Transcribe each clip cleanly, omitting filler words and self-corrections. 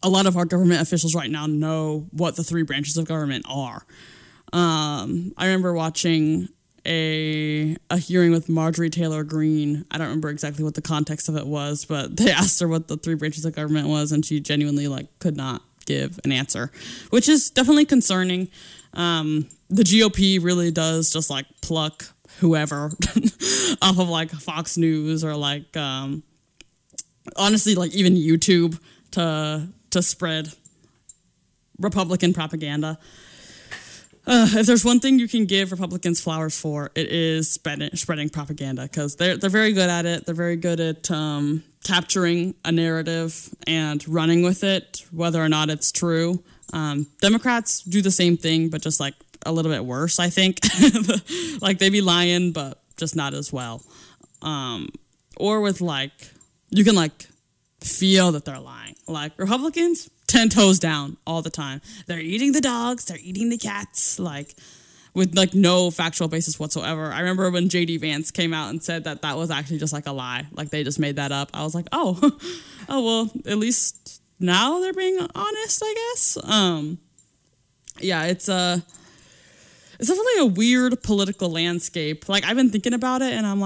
a lot of our government officials right now know what the three branches of government are. I remember watching a hearing with Marjorie Taylor Greene. I don't remember exactly what the context of it was, but they asked her what the three branches of government was, and she genuinely could not give an answer, which is definitely concerning. The GOP really does just pluck whoever off of Fox News or honestly even YouTube to spread Republican propaganda. If there's one thing you can give Republicans flowers for, it is spreading propaganda, because they're very good at it. They're very good at capturing a narrative and running with it, whether or not it's true. Democrats do the same thing, but just a little bit worse, I think. They be lying, but just not as well. Or with you can feel that they're lying. Republicans, 10 toes down all the time. They're eating the dogs, they're eating the cats, with no factual basis whatsoever. I remember when JD Vance came out and said that was actually just a lie. They just made that up. I was like, oh, well, at least now they're being honest, I guess. Yeah, it's definitely a weird political landscape. I've been thinking about it, and I'm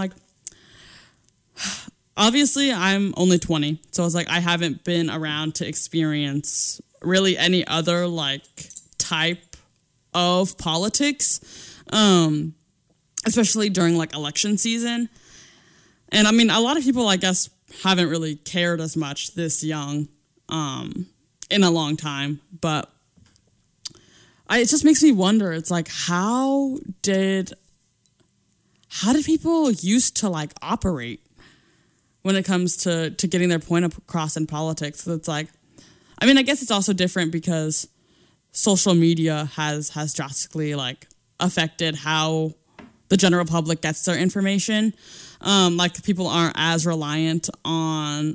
obviously, I'm only 20, so it's I haven't been around to experience really any other type of politics, especially during election season. And I mean, a lot of people, I guess, haven't really cared as much this young in a long time, but it just makes me wonder. It's how did people used to operate when it comes to getting their point across in politics? So it's I mean, I guess it's also different because social media has drastically affected how the general public gets their information. People aren't as reliant on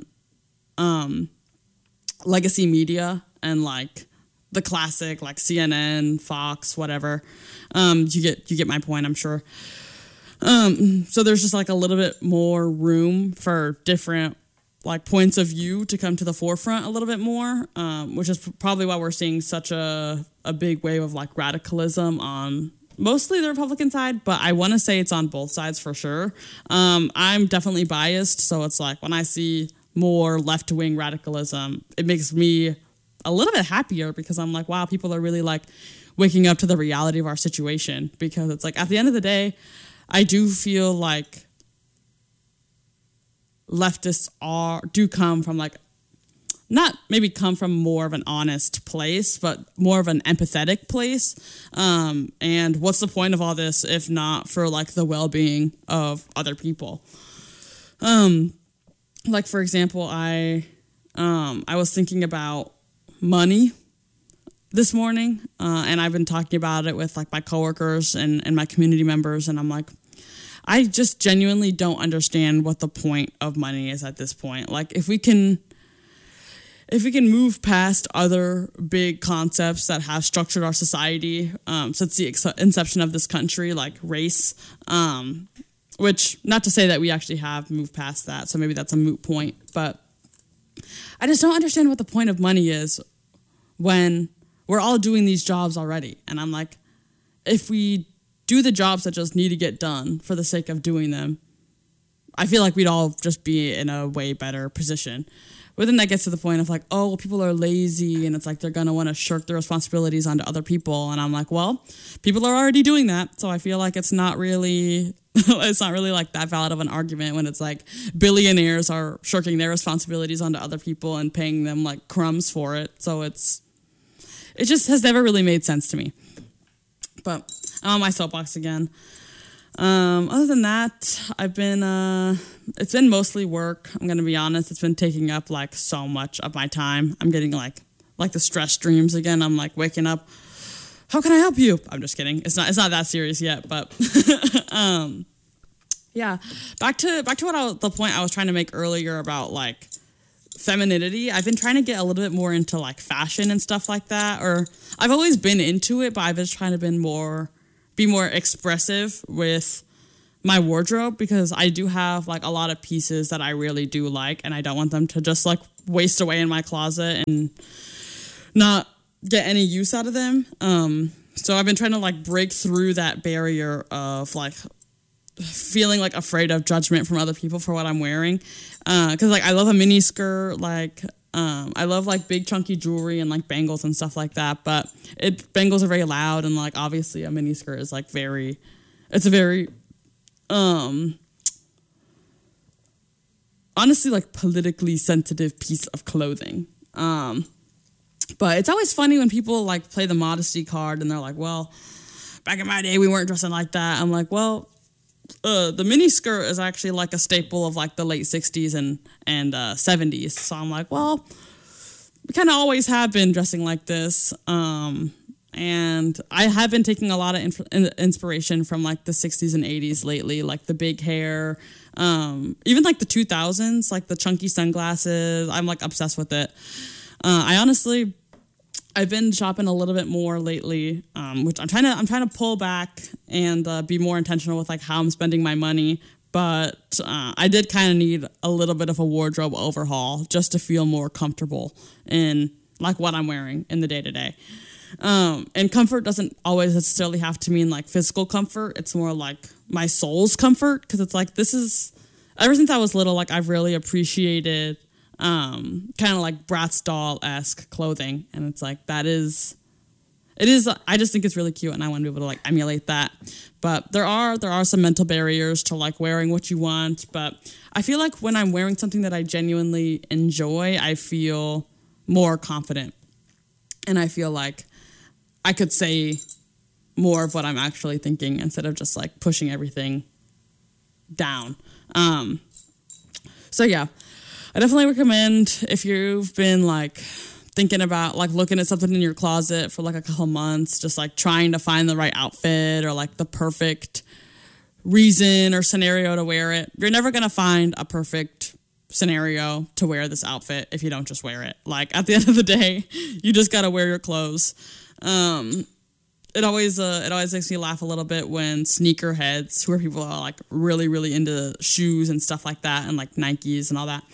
legacy media and the classic CNN, Fox, whatever. You get my point, I'm sure. So there's just a little bit more room for different points of view to come to the forefront a little bit more, which is probably why we're seeing such a big wave of radicalism on mostly the Republican side, but I want to say it's on both sides for sure. I'm definitely biased, so it's when I see more left-wing radicalism, it makes me a little bit happier, because I'm wow, people are really waking up to the reality of our situation, because it's at the end of the day, I do feel leftists do come from not maybe come from more of an honest place, but more of an empathetic place. And what's the point of all this if not for the well-being of other people? For example, I was thinking about money this morning, and I've been talking about it with my coworkers and my community members, and I'm I just genuinely don't understand what the point of money is at this point. If we can move past other big concepts that have structured our society since the inception of this country, race, which, not to say that we actually have moved past that, so maybe that's a moot point, but I just don't understand what the point of money is when we're all doing these jobs already. And I'm if we do the jobs that just need to get done for the sake of doing them, I feel we'd all just be in a way better position. But then that gets to the point of oh, people are lazy, and it's they're going to want to shirk their responsibilities onto other people. And I'm well, people are already doing that. So I feel it's not really, that valid of an argument when it's billionaires are shirking their responsibilities onto other people and paying them crumbs for it. So it just has never really made sense to me. But I'm on my soapbox again. Other than that, I've been, it's been mostly work. I'm going to be honest. It's been taking up so much of my time. I'm getting the stress dreams again. I'm waking up. How can I help you? I'm just kidding. It's not that serious yet, but, yeah, back to the point I was trying to make earlier about femininity. I've been trying to get a little bit more into fashion and stuff like that, or I've always been into it, but I've been trying to be more expressive with my wardrobe, because I do have a lot of pieces that I really do like, and I don't want them to just waste away in my closet and not get any use out of them. So I've been trying to like break through that barrier of like feeling like afraid of judgment from other people for what I'm wearing. Cause like I love a mini skirt, like I love like big chunky jewelry and like bangles and stuff like that. But bangles are very loud, and like obviously a mini skirt is like it's a very honestly like politically sensitive piece of clothing. But it's always funny when people like play the modesty card and they're like, well, back in my day, we weren't dressing like that. I'm like, well, the mini skirt is actually like a staple of like the late 60s and 70s. So I'm like, well, we kind of always have been dressing like this. And I have been taking a lot of inspiration from like the 60s and 80s lately, like the big hair, even like the 2000s, like the chunky sunglasses. I'm like obsessed with it. I've been shopping a little bit more lately, which I'm trying to pull back and be more intentional with like how I'm spending my money. But I did kind of need a little bit of a wardrobe overhaul just to feel more comfortable in like what I'm wearing in the day to day. And comfort doesn't always necessarily have to mean like physical comfort. It's more like my soul's comfort, because it's like ever since I was little, like I've really appreciated kind of like Bratz doll-esque clothing, and it's like it is I just think it's really cute, and I want to be able to like emulate that. But there are some mental barriers to like wearing what you want, but I feel like when I'm wearing something that I genuinely enjoy, I feel more confident, and I feel like I could say more of what I'm actually thinking instead of just like pushing everything down. So yeah, I definitely recommend, if you've been like thinking about like looking at something in your closet for like a couple months, just like trying to find the right outfit or like the perfect reason or scenario to wear it. You're never going to find a perfect scenario to wear this outfit if you don't just wear it. Like at the end of the day, you just got to wear your clothes. It always makes me laugh a little bit when sneakerheads, who are people who are like really, really into shoes and stuff like that, and like Nikes and all that,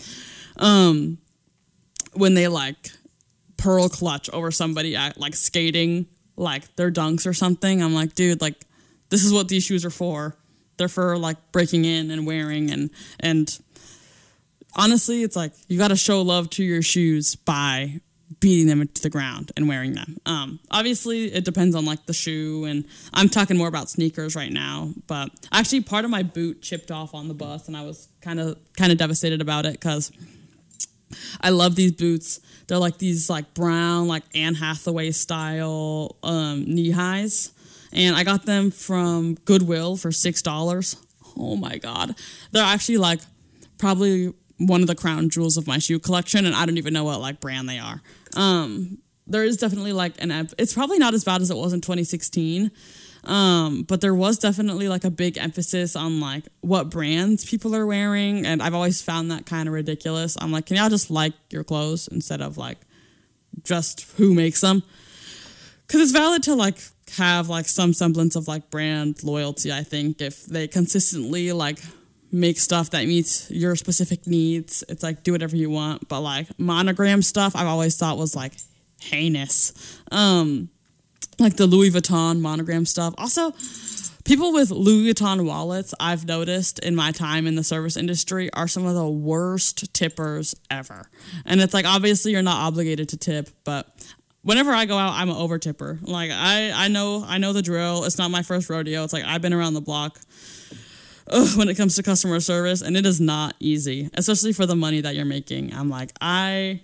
when they like pearl clutch over somebody at like skating, like their dunks or something. I'm like, dude, like this is what these shoes are for. They're for like breaking in and wearing, and honestly, it's like you got to show love to your shoes by beating them into the ground and wearing them. Obviously, it depends on like the shoe, and I'm talking more about sneakers right now. But actually, part of my boot chipped off on the bus, and I was kind of devastated about it because I love these boots. They're like these like brown, like Anne Hathaway style knee highs, and I got them from Goodwill for $6. Oh my God, they're actually like probably one of the crown jewels of my shoe collection, and I don't even know what like brand they are. There is definitely like it's probably not as bad as it was in 2016, but there was definitely like a big emphasis on like what brands people are wearing, and I've always found that kind of ridiculous. I'm like, can y'all just like your clothes instead of like just who makes them? Because it's valid to like have like some semblance of like brand loyalty, I think, if they consistently like make stuff that meets your specific needs. It's like, do whatever you want. But like monogram stuff, I've always thought was like heinous. Like the Louis Vuitton monogram stuff. Also, people with Louis Vuitton wallets, I've noticed in my time in the service industry, are some of the worst tippers ever. And it's like, obviously you're not obligated to tip, but whenever I go out, I'm an over tipper. Like I know the drill. It's not my first rodeo. It's like I've been around the block when it comes to customer service, and it is not easy, especially for the money that you're making. I'm like, I'm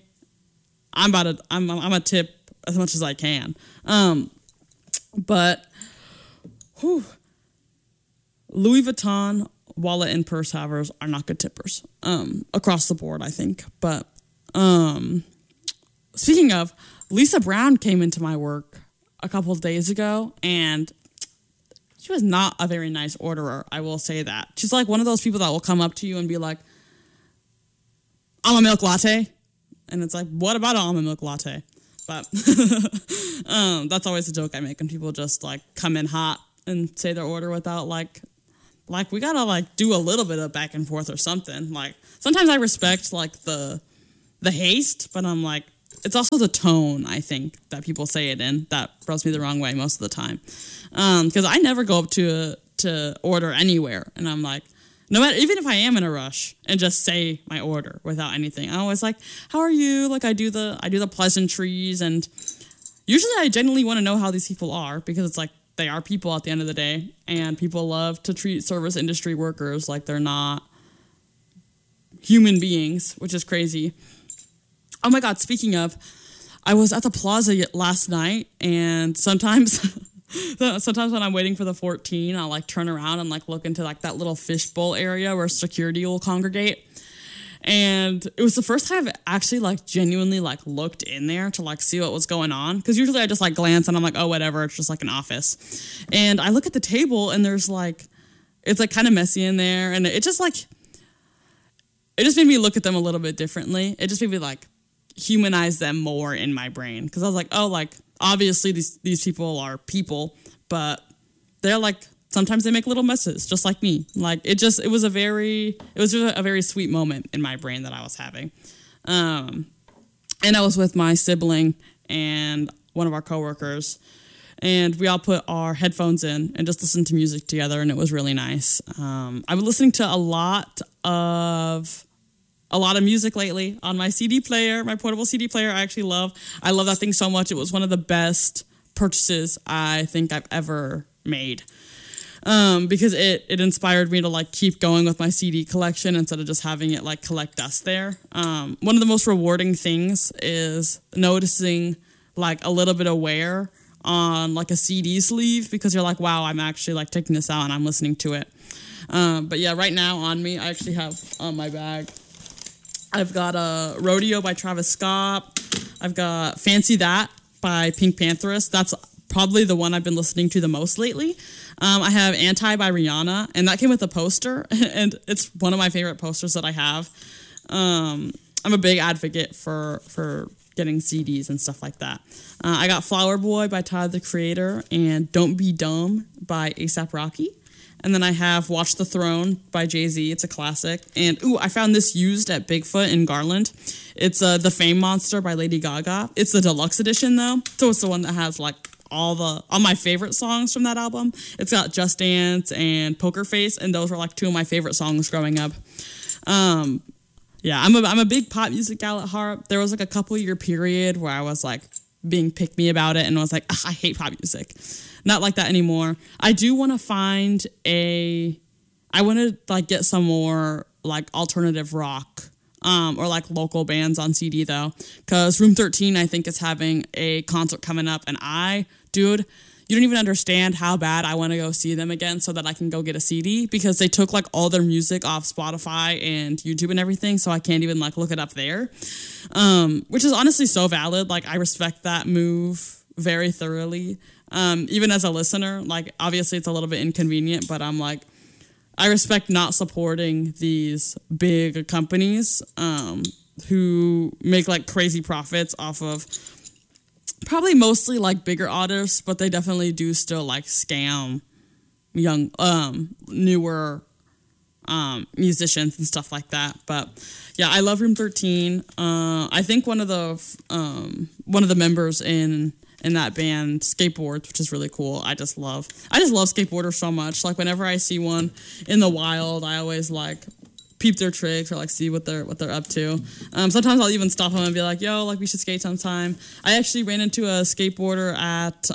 a tip as much as I can. But Louis Vuitton wallet and purse havers are not good tippers across the board, I think. But speaking of, Lisa Brown came into my work a couple of days ago, and she was not a very nice orderer, I will say that. She's like one of those people that will come up to you and be like, almond milk latte. And it's like, what about an almond milk latte? But that's always a joke I make when people just like come in hot and say their order without like we gotta like do a little bit of back and forth or something. Like sometimes I respect like the haste, but I'm like, it's also the tone, I think, that people say it in that rubs me the wrong way most of the time. Because I never go up to order anywhere, and I'm like, no matter, even if I am in a rush, and just say my order without anything, I'm always like, how are you? Like I do the pleasantries, and usually I genuinely want to know how these people are, because it's like they are people at the end of the day, and people love to treat service industry workers like they're not human beings, which is crazy. Oh my God, speaking of, I was at the plaza last night, and sometimes when I'm waiting for the 14, I'll like turn around and like look into like that little fishbowl area where security will congregate. And it was the first time I've actually like genuinely like looked in there to like see what was going on. Because usually I just like glance and I'm like, oh, whatever, it's just like an office. And I look at the table and there's like, it's like kind of messy in there. And it just made me look at them a little bit differently. It just made me like humanize them more in my brain, because I was like, oh, like obviously these people are people, but they're like, sometimes they make little messes just like me. Like it was a very sweet moment in my brain that I was having. And I was with my sibling and one of our coworkers, and we all put our headphones in and just listened to music together, and it was really nice. I've been listening to a lot of music lately on my CD player, my portable CD player. I love that thing so much. It was one of the best purchases I think I've ever made. Because it inspired me to like keep going with my CD collection instead of just having it like collect dust there. One of the most rewarding things is noticing like a little bit of wear on like a CD sleeve, because you're like, wow, I'm actually like taking this out and I'm listening to it. But yeah, right now on me, I actually have on my bag, I've got a Rodeo by Travis Scott. I've got Fancy That by Pink Pantheress. That's probably the one I've been listening to the most lately. I have Anti by Rihanna, and that came with a poster, and it's one of my favorite posters that I have. I'm a big advocate for getting CDs and stuff like that. I got Flower Boy by Tyler, the Creator, and Don't Be Dumb by A$AP Rocky. And then I have Watch the Throne by Jay-Z. It's a classic. And, I found this used at Bigfoot in Garland. It's The Fame Monster by Lady Gaga. It's the deluxe edition, though. So it's the one that has, like, all my favorite songs from that album. It's got Just Dance and Poker Face, and those were, like, two of my favorite songs growing up. Yeah, I'm a big pop music gal at heart. There was, like, a couple-year period where I was, like, being pick-me about it and was like, I hate pop music. Not like that anymore. I do want to I want to like get some more like alternative rock or like local bands on CD though, because Room 13 I think is having a concert coming up, and you don't even understand how bad I want to go see them again so that I can go get a CD, because they took like all their music off Spotify and YouTube and everything, so I can't even like look it up there, which is honestly so valid. Like I respect that move very thoroughly. Even as a listener, like obviously it's a little bit inconvenient, but I'm like, I respect not supporting these big companies who make like crazy profits off of probably mostly like bigger artists, but they definitely do still like scam young, newer musicians and stuff like that. But yeah, I love Room 13. I think one of the members in that band skateboards, which is really cool. I just love skateboarders so much. Like whenever I see one in the wild, I always like peep their tricks or like see what they're up to. Sometimes I'll even stop them and be like, yo, like we should skate sometime. I actually ran into a skateboarder at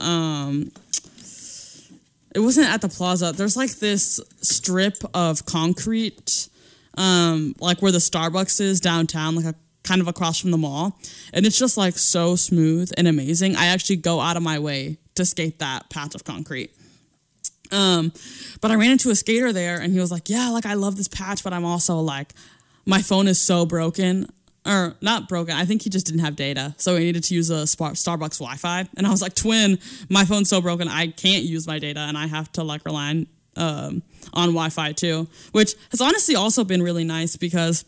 it wasn't at the plaza. There's like this strip of concrete like where the Starbucks is downtown, like a kind of across from the mall, and it's just like so smooth and amazing. I actually go out of my way to skate that patch of concrete. But I ran into a skater there, and he was like, yeah, like I love this patch, but I'm also like, my phone is so broken, or not broken. I think he just didn't have data, so he needed to use a Starbucks Wi-Fi. And I was like, twin, my phone's so broken, I can't use my data, and I have to like rely on Wi-Fi too, which has honestly also been really nice, because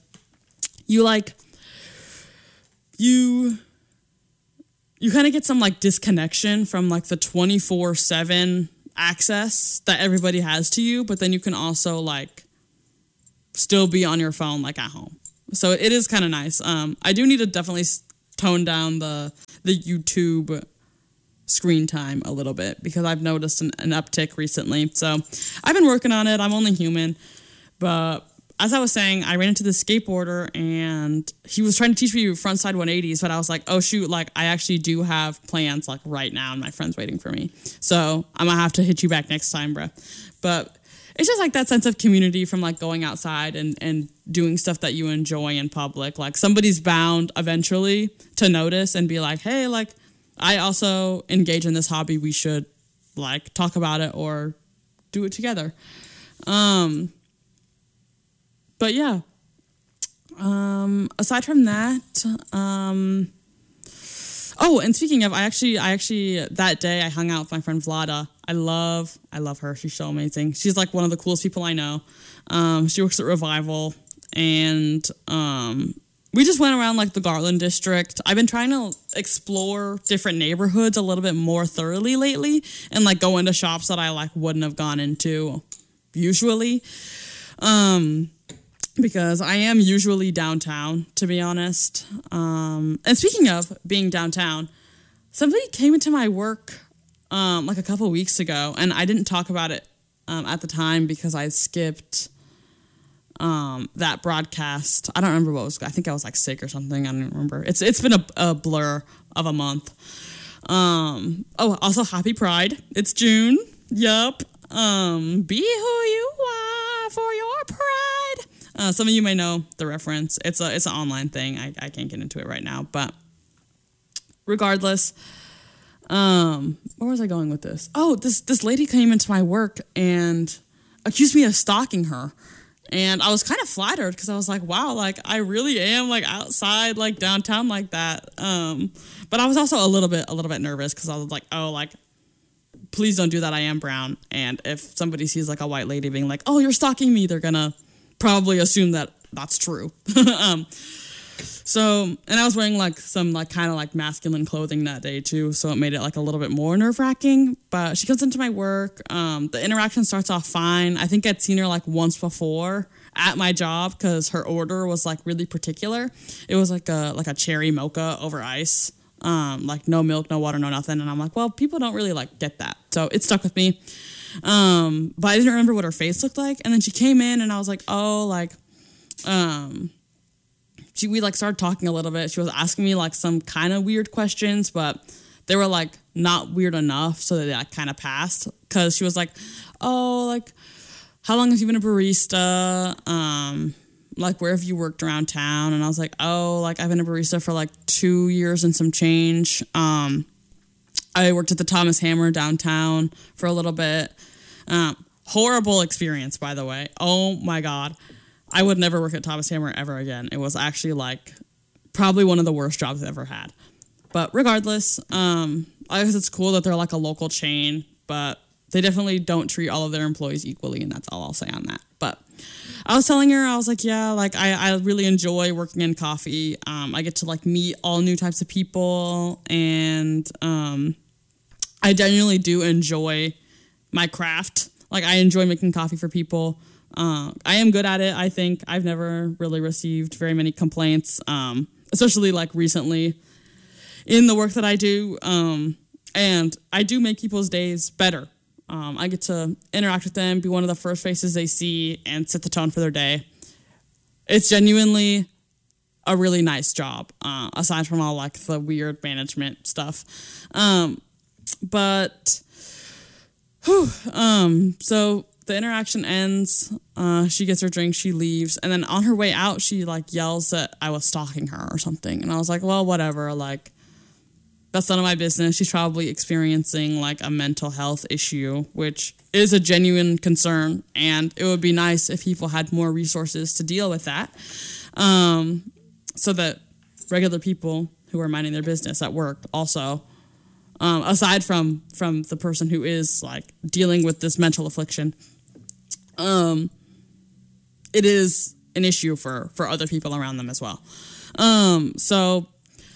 you kind of get some like disconnection from like the 24/7 access that everybody has to you, but then you can also like still be on your phone like at home. So it is kind of nice. I do need to definitely tone down the YouTube screen time a little bit because I've noticed an uptick recently. So I've been working on it. I'm only human. But as I was saying, I ran into this skateboarder and he was trying to teach me frontside 180s, but I was like, oh shoot, like I actually do have plans like right now and my friend's waiting for me. So I'm gonna have to hit you back next time, bruh. But it's just like that sense of community from like going outside and doing stuff that you enjoy in public. Like somebody's bound eventually to notice and be like, hey, like I also engage in this hobby. We should like talk about it or do it together. But yeah, aside from that, oh, and speaking of, I actually that day I hung out with my friend Vlada. I love her. She's so amazing. She's like one of the coolest people I know. She works at Revival, and we just went around like the Garland district. I've been trying to explore different neighborhoods a little bit more thoroughly lately, and like go into shops that I like wouldn't have gone into usually. Because I am usually downtown, to be honest. And speaking of being downtown, somebody came into my work like a couple weeks ago, and I didn't talk about it at the time because I skipped that broadcast. I don't remember what was. I think I was like sick or something. I don't remember. It's been a blur of a month. Oh, also happy Pride. It's June. Yup. Be who you are for your pride. Some of you may know the reference. It's an online thing. I can't get into it right now, but regardless, where was I going with this? Oh, this lady came into my work and accused me of stalking her, and I was kind of flattered because I was like, wow, like I really am like outside like downtown like that. But I was also a little bit nervous because I was like, oh, like please don't do that. I am brown, and if somebody sees like a white lady being like, oh, you're stalking me, they're gonna probably assume that that's true. So, and I was wearing like some like kind of like masculine clothing that day too, so it made it like a little bit more nerve-wracking. But she comes into my work. The interaction starts off fine. I think I'd seen her like once before at my job because her order was like really particular. It was like a cherry mocha over ice, like no milk, no water, no nothing. And I'm like, well, people don't really like get that, so it stuck with me. But I didn't remember what her face looked like. And then she came in and I was like, oh, like, we like started talking a little bit. She was asking me like some kind of weird questions, but they were like not weird enough. So they like kind of passed. Cause she was like, oh, like, how long have you been a barista? Like, where have you worked around town? And I was like, oh, like I've been a barista for like 2 years and some change. I worked at the Thomas Hammer downtown for a little bit. Horrible experience, by the way. Oh my God. I would never work at Thomas Hammer ever again. It was actually like probably one of the worst jobs I've ever had. But regardless, I guess it's cool that they're like a local chain, but they definitely don't treat all of their employees equally, and that's all I'll say on that. But I was telling her, I was like, yeah, like I really enjoy working in coffee. I get to like meet all new types of people, and I genuinely do enjoy my craft. Like I enjoy making coffee for people. I am good at it. I think I've never really received very many complaints, especially like recently in the work that I do. And I do make people's days better. I get to interact with them, be one of the first faces they see, and set the tone for their day. It's genuinely a really nice job, aside from all like the weird management stuff. So the interaction ends. She gets her drink, she leaves, and then on her way out, she like yells that I was stalking her or something. And I was like, well, whatever. Like, that's none of my business. She's probably experiencing like a mental health issue, which is a genuine concern. And it would be nice if people had more resources to deal with that, so that regular people who are minding their business at work also, aside from the person who is like dealing with this mental affliction, it is an issue for other people around them as well. So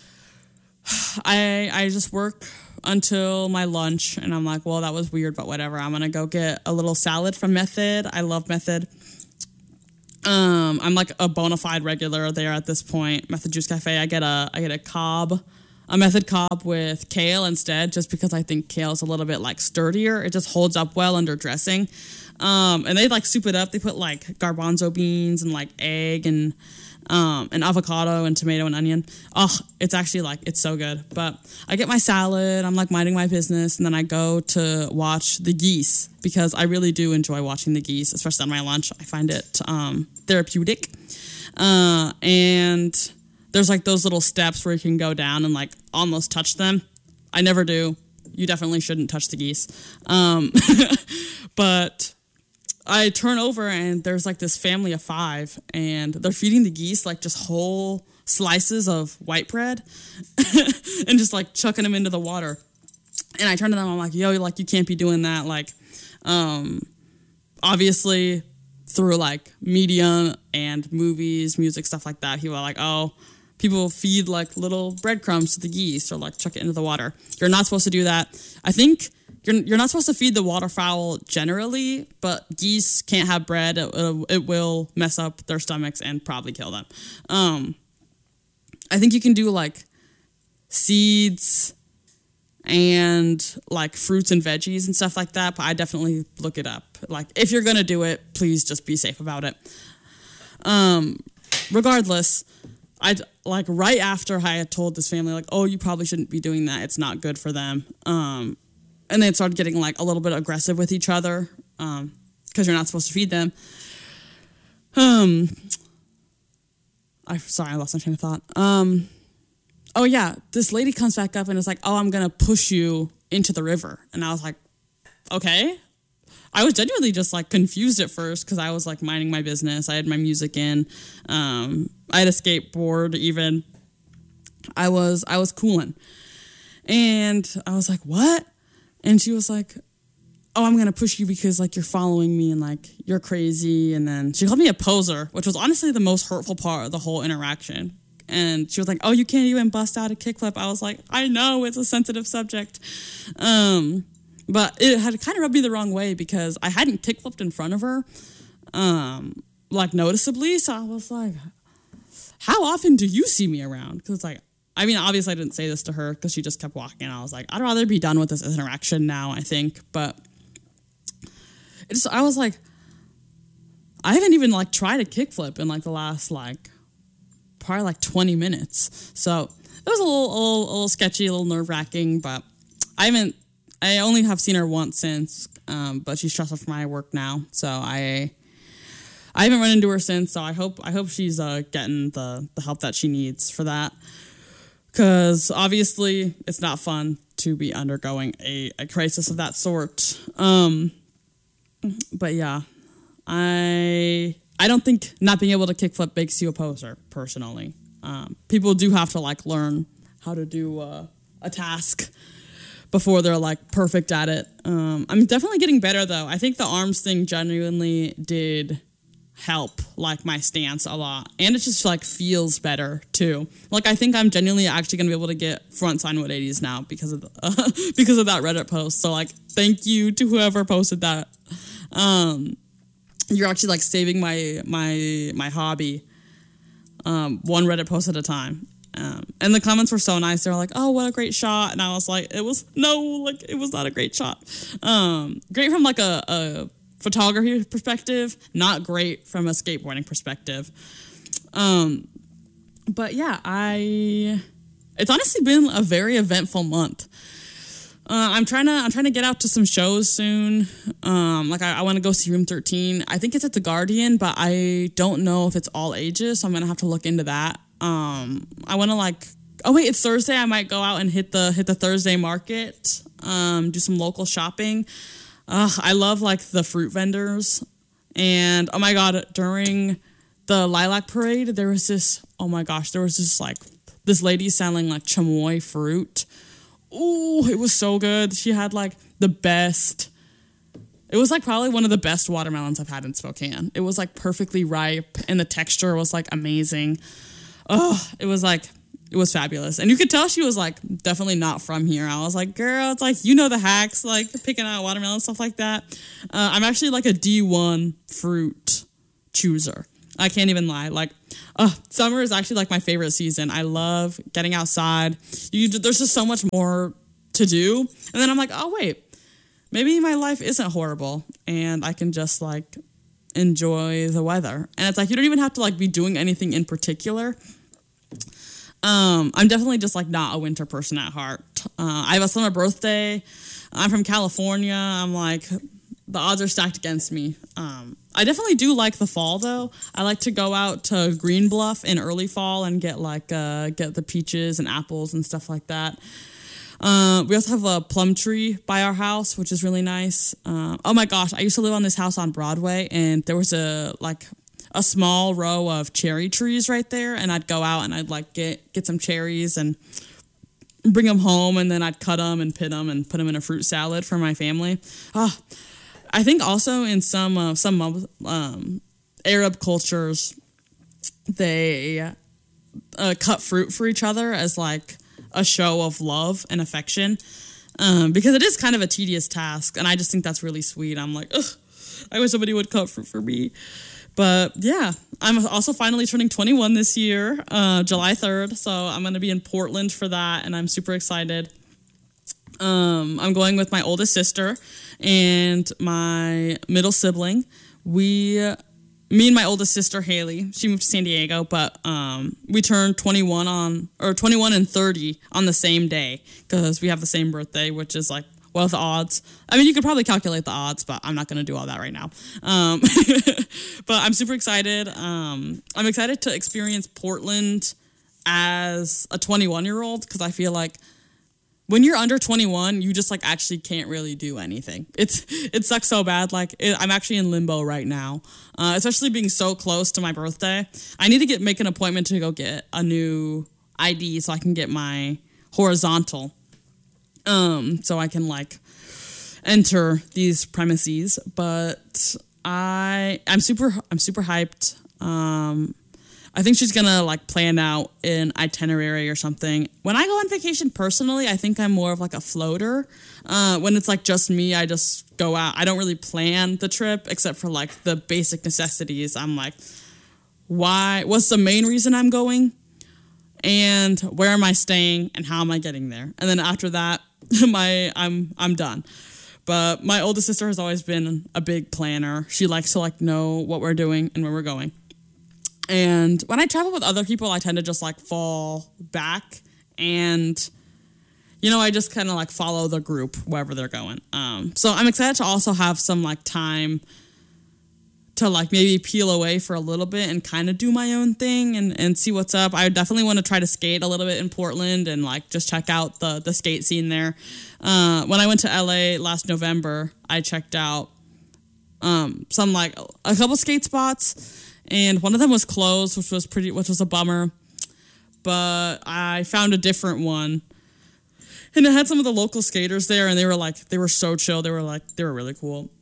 I just work until my lunch, and I'm like, well, that was weird, but whatever. I'm going to go get a little salad from Method. I love Method. I'm like a bona fide regular there at this point. Method Juice Cafe. I get a method cob with kale instead, just because I think kale is a little bit like sturdier. It just holds up well under dressing. And they like soup it up. They put like garbanzo beans and like egg and avocado and tomato and onion. Oh, it's actually like, it's so good. But I get my salad, I'm like minding my business, and then I go to watch the geese because I really do enjoy watching the geese, especially on my lunch. I find it therapeutic. And there's like those little steps where you can go down and like almost touch them. I never do. You definitely shouldn't touch the geese. But I turn over and there's like this family of 5 and they're feeding the geese like just whole slices of white bread and just like chucking them into the water. And I turn to them, I'm like, yo, like you can't be doing that. Like, obviously through like media and movies, music, stuff like that, people are like, oh, people feed like little breadcrumbs to the geese or like chuck it into the water. You're not supposed to do that. I think you're not supposed to feed the waterfowl generally, but geese can't have bread. It will mess up their stomachs and probably kill them. I think you can do like seeds and like fruits and veggies and stuff like that, but I definitely look it up. Like if you're gonna do it, please just be safe about it. Regardless, I'd like right after I had told this family like, oh, you probably shouldn't be doing that. It's not good for them. And they started getting like a little bit aggressive with each other because you're not supposed to feed them. I lost my train of thought. Oh yeah, this lady comes back up and is like, oh, I'm gonna push you into the river. And I was like, okay. I was genuinely just like confused at first because I was like minding my business. I had my music in. I had a skateboard even. I was cooling. And I was like, what? And she was like, oh, I'm going to push you because like you're following me and like you're crazy. And then she called me a poser, which was honestly the most hurtful part of the whole interaction. And she was like, oh, you can't even bust out a kickflip. I was like, I know it's a sensitive subject. But it had kind of rubbed me the wrong way because I hadn't kickflipped in front of her, like noticeably. So I was like, how often do you see me around? Because it's like, I mean, obviously I didn't say this to her because she just kept walking. I was like, I'd rather be done with this interaction now, I think. But I was like, I haven't even like tried a kickflip in like the last like probably like 20 minutes. So it was a little sketchy, a little nerve wracking, but I only have seen her once since, but she's stressed out for my work now. So I haven't run into her since. So I hope she's getting the help that she needs for that. Because obviously it's not fun to be undergoing a crisis of that sort. But yeah, I don't think not being able to kickflip makes you a poser, personally. People do have to like learn how to do a task before they're like perfect at it. I'm definitely getting better though. I think the arms thing genuinely did help like my stance a lot, and it just like feels better too. Like I think I'm genuinely actually gonna be able to get frontside 180s now because of because of that Reddit post. So like thank you to whoever posted that. You're actually like saving my hobby one Reddit post at a time. And the comments were so nice. They were like, oh, what a great shot. And I was like, it was not a great shot. Great from like a photography perspective, not great from a skateboarding perspective. But yeah, it's honestly been a very eventful month. I'm trying to get out to some shows soon. Like I want to go see Room 13. I think it's at the Guardian, but I don't know if it's all ages, so I'm gonna have to look into that. I want to it's Thursday. I might go out and hit the Thursday market. Do some local shopping. I love like the fruit vendors, and oh my god, during the Lilac Parade, there was this like this lady selling like chamoy fruit. Ooh, it was so good. She had like the best. It was like probably one of the best watermelons I've had in Spokane. It was like perfectly ripe, and the texture was like amazing. Oh, it was fabulous. And you could tell she was like definitely not from here. I was like, girl, it's like, you know the hacks, like picking out watermelon, stuff like that. I'm actually like a D1 fruit chooser. I can't even lie. Like, summer is actually like my favorite season. I love getting outside. There's just so much more to do. And then I'm like, oh, wait, maybe my life isn't horrible and I can just like enjoy the weather. And it's like, you don't even have to like be doing anything in particular. I'm definitely just like not a winter person at heart. I have a summer birthday. I'm from California. I'm like, the odds are stacked against me. I definitely do like the fall though. I like to go out to Green Bluff in early fall and get the peaches and apples and stuff like that. We also have a plum tree by our house, which is really nice. Oh my gosh, I used to live on this house on Broadway, and there was a small row of cherry trees right there, and I'd go out and I'd like get some cherries and bring them home, and then I'd cut them and pit them and put them in a fruit salad for my family. I think also in some Arab cultures, they cut fruit for each other as like a show of love and affection, because it is kind of a tedious task, and I just think that's really sweet. I'm like, ugh, I wish somebody would cut fruit for me. But yeah, I'm also finally turning 21 this year, July 3rd, so I'm going to be in Portland for that, and I'm super excited. I'm going with my oldest sister and my middle sibling. Me and my oldest sister, Haley, she moved to San Diego, but we turned 21 and 30 on the same day because we have the same birthday, which is like, well, the odds. I mean, you could probably calculate the odds, but I'm not going to do all that right now. But I'm super excited. I'm excited to experience Portland as a 21-year-old because I feel like when you're under 21, you just like actually can't really do anything. It sucks so bad. Like I'm actually in limbo right now, especially being so close to my birthday. I need to make an appointment to go get a new ID so I can get my horizontal, so I can like enter these premises. But I'm super hyped. I think she's gonna like plan out an itinerary or something. When I go on vacation personally, I think I'm more of like a floater. When it's like just me, I just go out. I don't really plan the trip except for like the basic necessities. I'm like, what's the main reason I'm going? And where am I staying and how am I getting there? And then after that, I'm done. But my oldest sister has always been a big planner. She likes to like know what we're doing and where we're going. And when I travel with other people, I tend to just like fall back and, I just kind of like follow the group wherever they're going. So I'm excited to also have some like time to like maybe peel away for a little bit and kind of do my own thing and see what's up. I definitely want to try to skate a little bit in Portland and like just check out the skate scene there. When I went to LA last November, I checked out some like a couple skate spots. And one of them was closed, which was a bummer. But I found a different one. And it had some of the local skaters there, and they were so chill. They were really cool.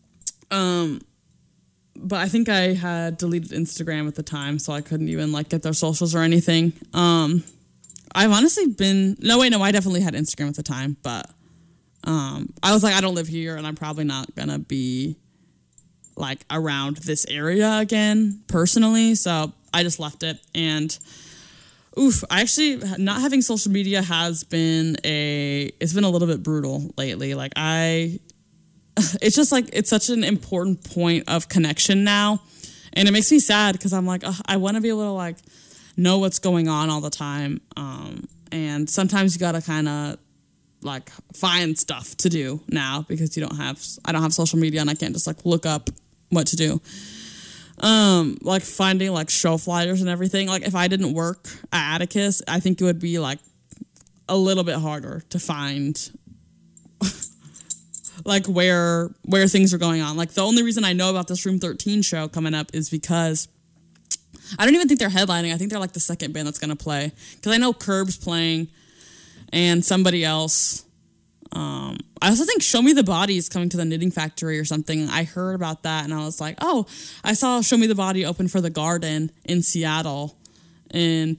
But I think I had deleted Instagram at the time, so I couldn't even like get their socials or anything. I've honestly I definitely had Instagram at the time, but I was like, I don't live here, and I'm probably not gonna be like around this area again personally, so I just left it. And I actually not having social media has been a little bit brutal lately. Like it's just like it's such an important point of connection now, and it makes me sad because I'm like, I want to be able to like know what's going on all the time, and sometimes you gotta kind of like find stuff to do now because I don't have social media and I can't just like look up what to do. Like finding like show flyers and everything. Like if I didn't work at Atticus, I think it would be like a little bit harder to find like where things are going on. Like the only reason I know about this Room 13 show coming up is because I don't even think they're headlining. I think they're like the second band that's going to play. Because I know Curb's playing and somebody else. I also think Show Me the Body is coming to the Knitting Factory or something. I heard about that and I was like, I saw Show Me the Body open for The Garden in Seattle in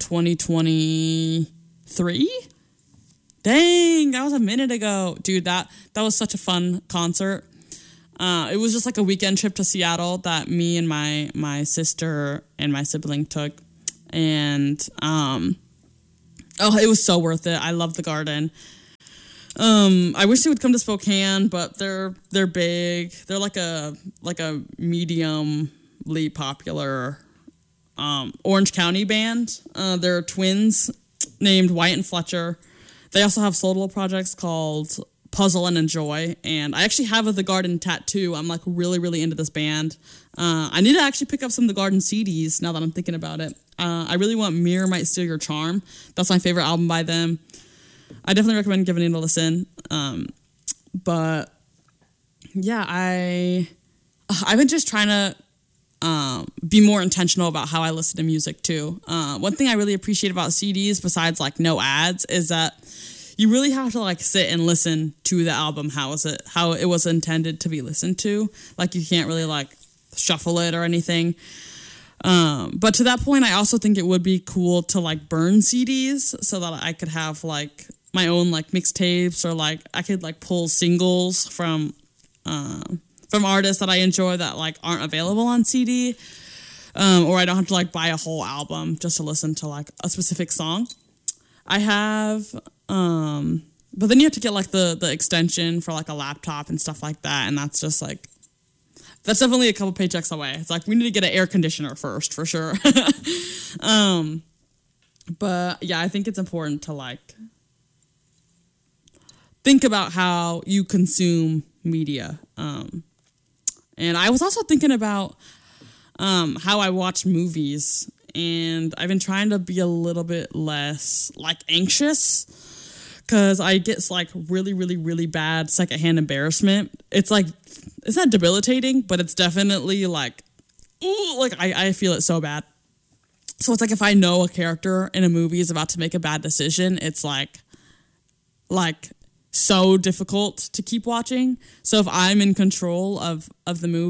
2023. Dang, that was a minute ago. Dude, that was such a fun concert. It was just like a weekend trip to Seattle that me and my sister and my sibling took. And it was so worth it. I love the Garden. I wish they would come to Spokane, but they're big. They're like a mediumly popular Orange County band. They're twins named Wyatt and Fletcher. They also have solo projects called Puzzle and Enjoy, and I actually have a The Garden tattoo. I'm like really, really into this band. I need to actually pick up some of The Garden CDs now that I'm thinking about it. I really want Mirror Might Steal Your Charm. That's my favorite album by them. I definitely recommend giving it a listen. But yeah, I've been just trying to be more intentional about how I listen to music too. One thing I really appreciate about CDs, besides like no ads, is that you really have to like sit and listen to the album how it was intended to be listened to. Like you can't really like shuffle it or anything. But to that point, I also think it would be cool to like burn CDs so that I could have like my own like mixtapes, or like I could like pull singles from artists that I enjoy that like aren't available on CD, or I don't have to like buy a whole album just to listen to like a specific song. I have, but then you have to get like the extension for like a laptop and stuff like that, and that's just like, that's definitely a couple paychecks away. It's like we need to get an air conditioner first for sure. But yeah, I think it's important to like think about how you consume media. And I was also thinking about how I watch movies, and I've been trying to be a little bit less like anxious, because I get like really, really, really bad secondhand embarrassment. It's like, it's not debilitating, but it's definitely like, ooh, like I feel it so bad. So it's like if I know a character in a movie is about to make a bad decision, it's like so difficult to keep watching. So if I'm in control of the movie,